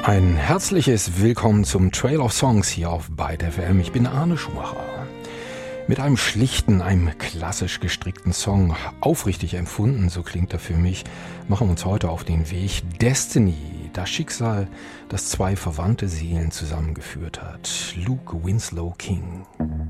Ein herzliches Willkommen zum Trail of Songs hier auf Byte FM. Ich bin Arne Schumacher. Mit einem schlichten, einem klassisch gestrickten Song, aufrichtig empfunden, so klingt er für mich, machen wir uns heute auf den Weg. Destiny, das Schicksal, das zwei verwandte Seelen zusammengeführt hat. Luke Winslow King.